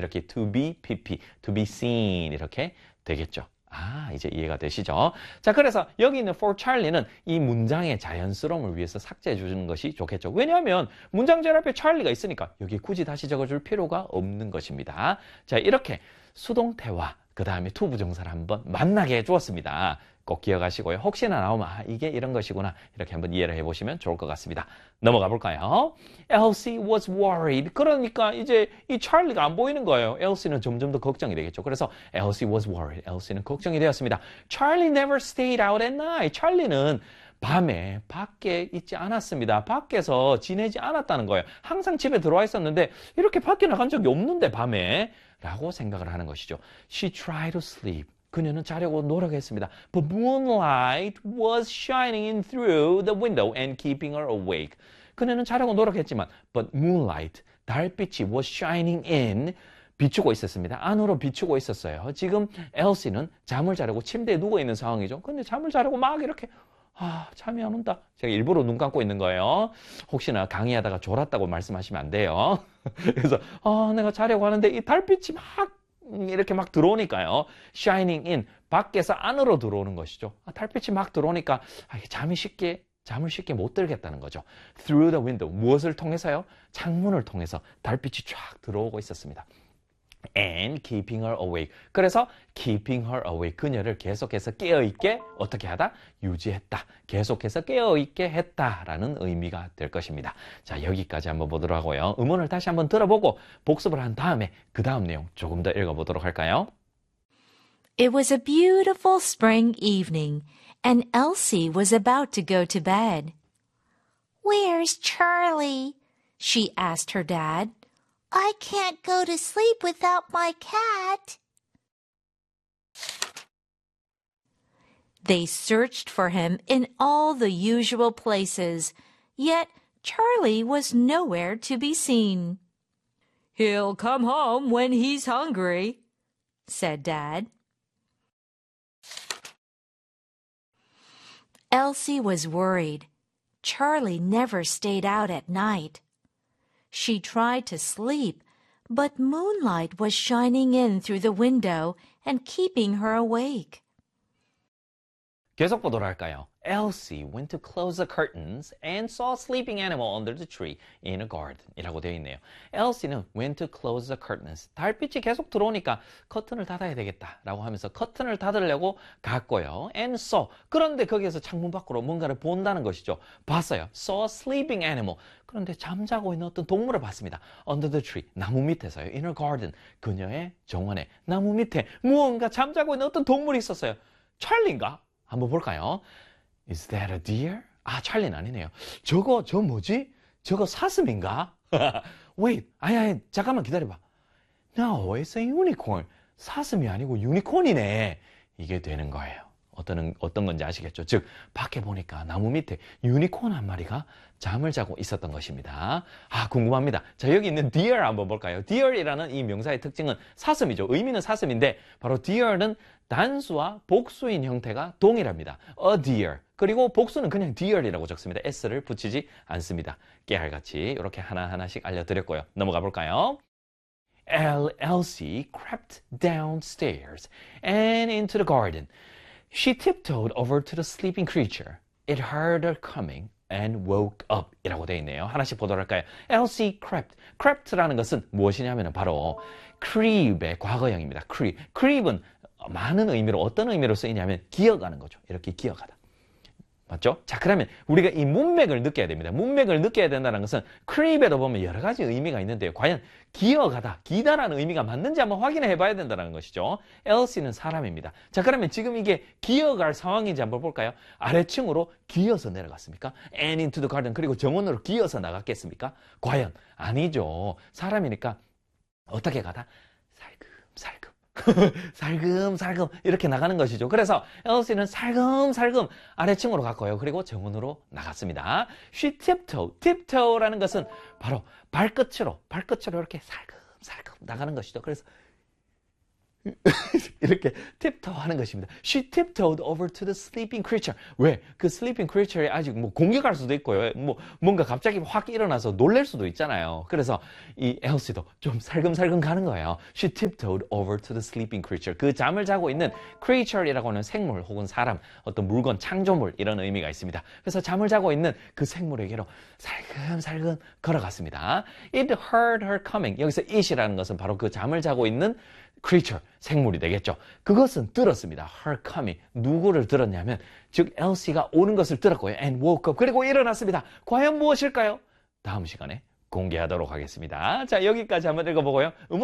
이렇게 to be pp, to be seen 이렇게 되겠죠. 이제 이해가 되시죠? 자, 그래서 여기 있는 for Charlie는 이 문장의 자연스러움을 위해서 삭제해 주는 것이 좋겠죠. 왜냐하면 문장 제일 앞에 Charlie가 있으니까 여기 굳이 다시 적어줄 필요가 없는 것입니다. 자, 이렇게 수동태와 그 다음에 to 부정사를 한번 만나게 해주었습니다. 꼭 기억하시고요. 혹시나 나오면 이게 이런 것이구나 이렇게 한번 이해를 해보시면 좋을 것 같습니다. 넘어가 볼까요? Elsie was worried. 그러니까 이제 이 찰리가 안 보이는 거예요. Elsie는 점점 더 걱정이 되겠죠. 그래서 Elsie was worried. Elsie는 걱정이 되었습니다. Charlie never stayed out at night. 찰리는 밤에 밖에 있지 않았습니다. 밖에서 지내지 않았다는 거예요. 항상 집에 들어와 있었는데 이렇게 밖에 나간 적이 없는데 밤에 라고 생각을 하는 것이죠. She tried to sleep. 그녀는 자려고 노력했습니다. But moonlight was shining in through the window and keeping her awake. 그녀는 자려고 노력했지만 but moonlight, 달빛이 was shining in, 비추고 있었습니다. 안으로 비추고 있었어요. 지금 엘시는 잠을 자려고 침대에 누워있는 상황이죠. 근데 잠을 자려고 막 이렇게 잠이 안 온다. 제가 일부러 눈 감고 있는 거예요. 혹시나 강의하다가 졸았다고 말씀하시면 안 돼요. 그래서 내가 자려고 하는데 이 달빛이 막 이렇게 막 들어오니까요. shining in, 밖에서 안으로 들어오는 것이죠. 달빛이 막 들어오니까 잠을 쉽게 못 들겠다는 거죠. through the window, 무엇을 통해서요? 창문을 통해서 달빛이 쫙 들어오고 있었습니다. and keeping her awake. 그래서 keeping her awake, 그녀를 계속해서 깨어있게 어떻게 하다? 유지했다. 계속해서 깨어있게 했다라는 의미가 될 것입니다. 자, 여기까지 한번 보도록 하고요. 음원을 다시 한번 들어보고 복습을 한 다음에 그 다음 내용 조금 더 읽어보도록 할까요? It was a beautiful spring evening, and Elsie was about to go to bed. Where's Charlie? She asked her dad. I can't go to sleep without my cat. They searched for him in all the usual places, yet Charlie was nowhere to be seen. He'll come home when he's hungry, said Dad. Elsie was worried. Charlie never stayed out at night. She tried to sleep, but moonlight was shining in through the window and keeping her awake. 계속 보도록 할까요? Elsie went to close the curtains and saw a sleeping animal under the tree in a garden 이라고 되어 있네요. Elsie는 went to close the curtains. 달빛이 계속 들어오니까 커튼을 닫아야 되겠다 라고 하면서 커튼을 닫으려고 갔고요. And saw. 그런데 거기에서 창문 밖으로 뭔가를 본다는 것이죠. 봤어요. saw a sleeping animal. 그런데 잠자고 있는 어떤 동물을 봤습니다. Under the tree. 나무 밑에서요. In a garden. 그녀의 정원에 나무 밑에 무언가 잠자고 있는 어떤 동물이 있었어요. 찰리인가? 한번 볼까요? Is that a deer? 찰리는 아니네요. 저 뭐지? 저거 사슴인가? Wait, 아니, 잠깐만 기다려봐. No, it's a unicorn. 사슴이 아니고 유니콘이네. 이게 되는 거예요. 어떤 건지 아시겠죠? 즉, 밖에 보니까 나무 밑에 유니콘 한 마리가 잠을 자고 있었던 것입니다. 궁금합니다. 자, 여기 있는 deer 한번 볼까요? deer이라는 이 명사의 특징은 사슴이죠. 의미는 사슴인데, 바로 deer는 단수와 복수인 형태가 동일합니다. a deer. 그리고 복수는 그냥 deer이라고 적습니다. s를 붙이지 않습니다. 깨알같이 이렇게 하나하나씩 알려드렸고요. 넘어가 볼까요? Elsie crept downstairs and into the garden. She tiptoed over to the sleeping creature. It heard her coming and woke up 이라고 되어 있네요. 하나씩 보도록 할까요? Elsie crept. crept라는 것은 무엇이냐면 바로 creep의 과거형입니다. creep은 많은 의미로 어떤 의미로 쓰이냐면 기어가는 거죠. 이렇게 기어가다. 맞죠? 자, 그러면 우리가 이 문맥을 느껴야 됩니다. 문맥을 느껴야 된다는 것은 creep에도 보면 여러 가지 의미가 있는데요. 과연 기어가다, 기다라는 의미가 맞는지 한번 확인해 봐야 된다는 것이죠. Elsie는 사람입니다. 자, 그러면 지금 이게 기어갈 상황인지 한번 볼까요? 아래층으로 기어서 내려갔습니까? And into the garden. 그리고 정원으로 기어서 나갔겠습니까? 과연 아니죠. 사람이니까 어떻게 가다? 살금살금. 살금살금 이렇게 나가는 것이죠. 그래서 엘시는 살금살금 아래층으로 갔고요. 그리고 정원으로 나갔습니다. She tiptoe라는 것은 바로 발끝으로 이렇게 살금살금 나가는 것이죠. 그래서 이렇게 tiptoe 하는 것입니다. She tiptoed over to the sleeping creature. 왜? 그 sleeping creature에 아직 뭐 공격할 수도 있고요. 뭐 뭔가 갑자기 확 일어나서 놀랄 수도 있잖아요. 그래서 이 엘시도 좀 살금살금 가는 거예요. She tiptoed over to the sleeping creature. 그 잠을 자고 있는 creature이라고 하는 생물 혹은 사람, 어떤 물건, 창조물 이런 의미가 있습니다. 그래서 잠을 자고 있는 그 생물에게로 살금살금 걸어갔습니다. It heard her coming. 여기서 it이라는 것은 바로 그 잠을 자고 있는 creature, 생물이 되겠죠. 그것은 들었습니다. her coming. 누구를 들었냐면 즉 엘시가 오는 것을 들었고요. and woke up. 그리고 일어났습니다. 과연 무엇일까요? 다음 시간에 공개하도록 하겠습니다. 자, 여기까지 한번 읽어보고요.